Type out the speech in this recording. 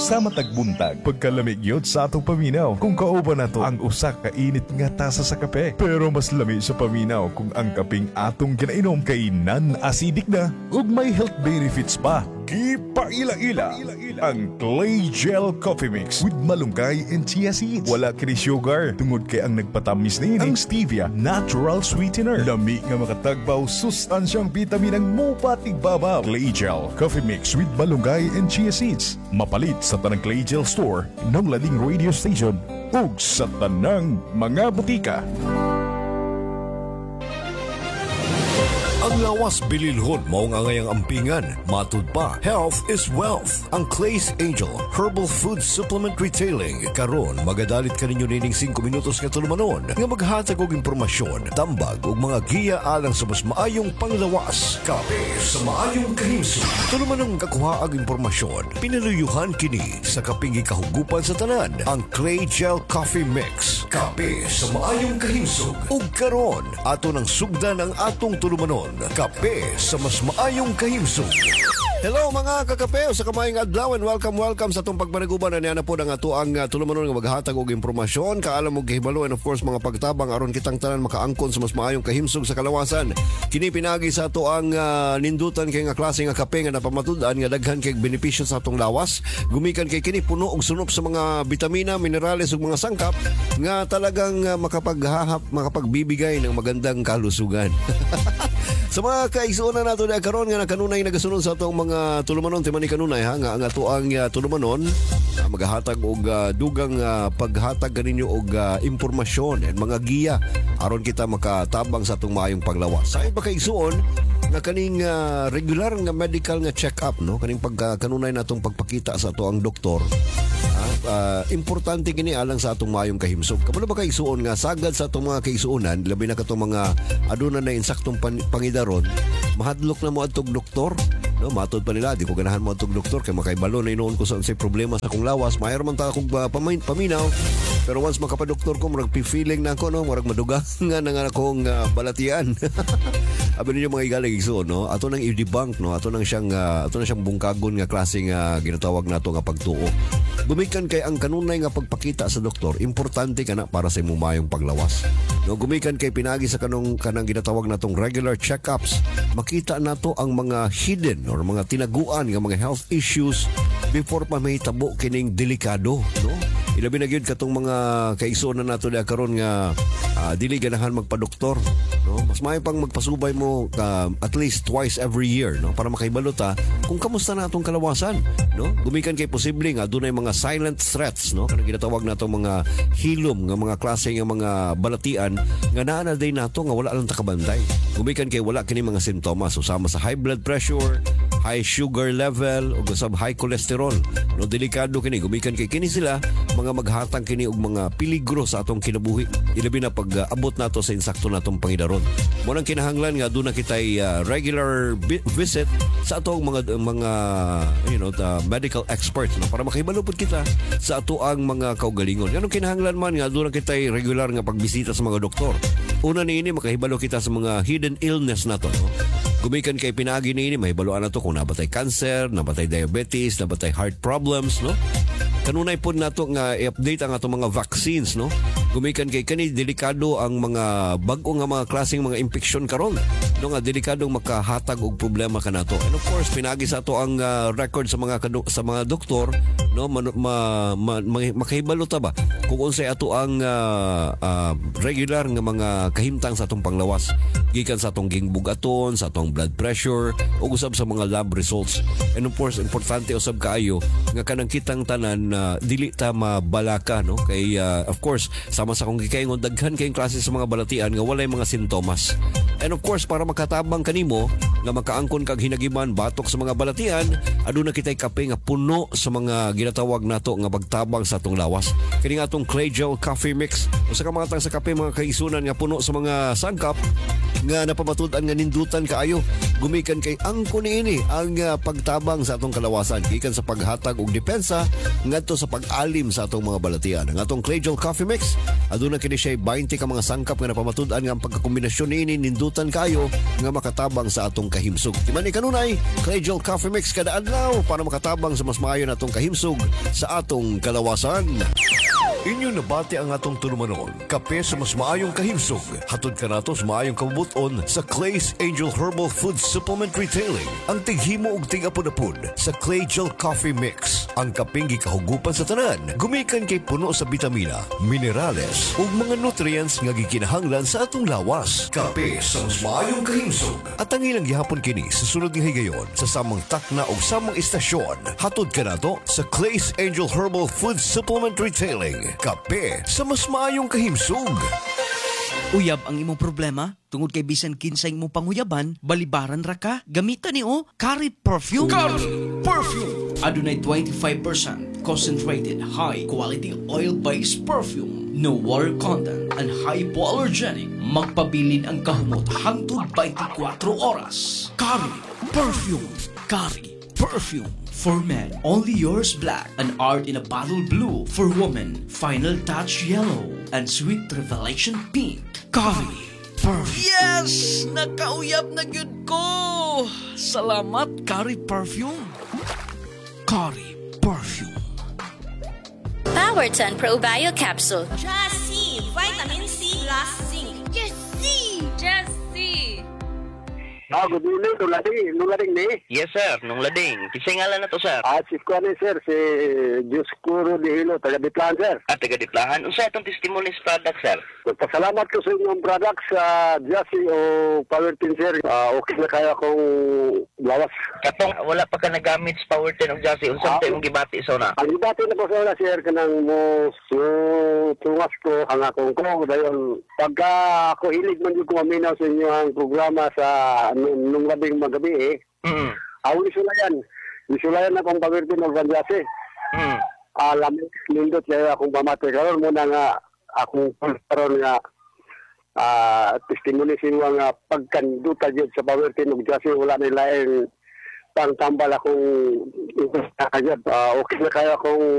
sa matag buntag. Pagkalamig yun sa atong paminaw kung kauban nato ang usa ka init nga tasa sa kape. Pero mas lami sa paminaw kung ang kaping atong ginainom kay non-acidic na ug may health benefits pa. Gipaila-ila ang Clay Gel Coffee Mix with malunggay and chia seeds. Wala kini sugar tungod kay ang nagpatamis na ini ang stevia natural sweetener. Lami nga makatagbaw sustansyang vitamin ang mupatig babaw. Clay Gel Coffee Mix with malunggay and chia seeds. Mapalit sa tanang Clay Gel store ng lading radio station ug sa tanang mga butika. Ang lawas bililhon mao nga ngayang ampingan. Matud pa, health is wealth. Ang Clay's Angel Herbal Food Supplement Retailing karon magadalit kaninyo nining 5 minutos nga tulumanon nga maghatag og impormasyon, tambag ug mga giya alang sa mas maayong panglawas. Kape sa maayong kahimsog. Tulumanong kakuha ang impormasyon. Pinaluyuhan kini sa kaping kahugupan sa tanan. Ang Clay Gel Coffee Mix. Kape sa maayong kahimsog. Ug karon ato nang sugdan ang atong tulumanon. Kape sa mas maayong kahimsog. Hello mga kakape, sa kamayang adlaw and welcome sa itong pagpanaguban na niya na po ng ato ang tulumanon nga maghatag og impormasyon, kaalam og kahibalo and of course mga pagtabang aron kitang tanan makaangkon sa mas maayong kahimsog sa kalawasan. Kini pinagi sa ato ang nindutan kay nga klase nga kape nga napamatud-an nga daghan kay benepisyo sa atong lawas. Gumikan kay kini puno og sunop sa mga bitamina, minerales ug mga sangkap nga talagang makapagbibigay ng magandang kalusugan. Sa mga kaigsuonan nato na karon nga kanunay nagasunod sa atong mga tulumanon timani kanunay ha nga ang ato ang tulumanon maghahatag og dugang paghatag kaninyo og impormasyon and mga giya aron kita makatabang sa atong maayong paglawas. Sa iba kaigsuon nga kaning regular nga medical nga check-up no kaning pagkanunay natong pagpakita sa ato ang doktor. Importante kini alang sa atong maayong kahimsog. Kabalo ba kaigsuon nga sagad sa atong mga kaigsuonan labi na katong mga aduna na insaktong pangidaron mahadlok na mo adtong doktor no matod pa nila di ko ganahan mo adtong doktor kay makaibalo na inoon ko sa unsay problema sa akong lawas mayroon man ta akong paminaw pero once makapadoktor ko murag feeling na ako no murag madugang nga nang akong balatian. Abi ninyo mga igalig igsuon no ato nang i-debunk no ato nang siyang bungkagon nga klase nga ginatawag nato nga pagtuo. Gumikan kay ang kanunay nga pagpakita sa doktor importante kana para sa imong maayong paglawas. No gumikan kay pinagi sa kanang ginatawag natong regular check-ups makita nato ang mga hidden or mga tinaguan nga mga health issues before pa mahitabo kining delikado no. Ilabi na gyud katong mga kaigsuonan nato da karon nga dili ganahan magpa-doktor no mas maayo pang magpasubay mo at least twice every year no para makahibalo ta kung kamusta na atong kalawasan no gumikan kay posible nga dunay mga silent threats no kanang ginatawag nato mga hilom nga mga klase nga mga balatian nga naa na day nato nga wala lang takabanday gumikan kay wala kini mga simptomas usama sa high blood pressure, high sugar level ug usab high cholesterol no delikado kini gumikan kay kini sila mga maghatang kini og mga peligro sa atong kinabuhi ilabi na pag abot nato sa insakto natong pangidaron mo nang kinahanglan nga aduna kitay regular visit sa atong mga medical experts no para makahibalo pud kita sa ato ang mga kaugalingon anong kinahanglan man nga aduna kitay regular nga pagbisita sa mga doktor una niini makahibalo kita sa mga hidden illness nato no gumikan kay pinaagi niini mahibaloan nato kung nabatay cancer nabatay diabetes nabatay heart problems no kanunay po nato nga i-update ang atong mga vaccines no gumikan kay kani delikado ang mga bag-o nga mga klaseng mga infeksyon karon no nga delikadong makahatag og problema kanato and of course pinagi sa ato ang record sa mga doktor no makahibalo ta ba kung unsay ato ang regular nga mga kahimtang sa atong panglawas gikan sa atong gingbugaton sa atong blood pressure ug usab sa mga lab results and of course importante usab kaayo nga kanang kitang tanan dili ta mabalaka no kay of course sama sa kong gikaingon daghan kayong klase sa mga balatian nga walay mga sintomas and of course para makatabang kanimo nga makaangkon kag hinagiman batok sa mga balatian aduna kitay kape nga puno sa mga ginatawag nato nga pagtabang sa atong lawas kini nga atong Clay Gel Coffee Mix usa ka mga tang sa kape mga kaisunan nga puno sa mga sangkap nga napamatud-an nga nindutan kaayo. Gumikan kay angko niini ang pagtabang sa atong kalawasan gikan sa paghatag og depensa ngadto sa pag-alim sa atong mga balatian. Ang atong Clay Gel Coffee Mix aduna kini siya 20 ka mga sangkap nga napamatud-an nga ang pagkakombinasyon niini nindutan kaayo nga makatabang sa atong kahimsog. Timan ni kanunay, Clay Gel Coffee Mix kada adlaw para makatabang sa mas maayo natong kahimsog sa atong kalawasan. Inyo nabati ang atong tulumanon. Kape sa mas maayong kahimsog. Hatod ka nato sa maayong kabubuton sa Clay's Angel Herbal Food Supplement Retailing. Ang tighimo ug tig-apod-apod sa Clay Gel Coffee Mix. Ang kaping gikahugupan sa tanan. Gumikan kay puno sa bitamina, minerales ug mga nutrients nga gikinahanglan sa atong lawas. Kape sa mas maayong kahimsog. At ang ilang gihapon kini sa sunod nga higayon sa samang takna ug samang istasyon. Hatod ka nato sa Clay's Angel Herbal Food Supplement Retailing. Kape sa mas maayong kahimsog. Uyab ang imong problema? Tungod kay bisan kinsay imong panguyaban, balibaran ra ka? Gamitan ni Curry Perfume. Curry Perfume! Adunay 25% concentrated high-quality oil-based perfume. No water content and hypoallergenic. Magpabilin ang kahumot hangtod 24 oras. Curry Perfume. Curry Perfume. For men, only yours black, an art in a bottle blue. For women, final touch yellow, and sweet revelation pink. Curry Perfume. Yes! Nakauyab na gyud ko! Salamat, Curry Perfume. Curry Perfume. Powerton Probio Capsule. Just C, vitamin C plus zinc. Just C. Just C. Good evening, Nulading ni. Yes, sir. Nung lading. Kisay ngalan na to, sir. Si Kuan sir, si Dioscuro de Hilo, taga Bitlan, sir. At taga-diplahan. Unsa itong testimonies product, sir? Pasalamat ko sa inyong products sa Jassy o Powertin, sir. Okay na kaya akong lawas. Katong wala pa ka nagamit sa Power 10 o Jassy. Unsa tayo mong gibati sa una? Ang ibati na po sa una, sir, kanang mo tungas ko ang akong ko. Dahil pagka ako hilig man yung kumaminaw sa inyo ang programa sa nung labing magabi Ako isulayan akong Powertin o Jassy. Alam, nindot kaya akong pamati karon muna nga akong karon nga testimony sa nga pagkanduta jud sa Powertin ug Jassy wala nila pangtambal akong okay na kaya akong